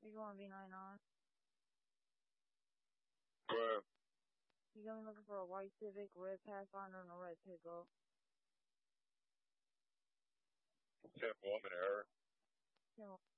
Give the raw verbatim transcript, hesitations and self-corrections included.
You going V ninety-nine? Go ahead. You going to be looking for a white Civic, red Pathfinder, and a red pickup? ten four, I'm in a hurry. ten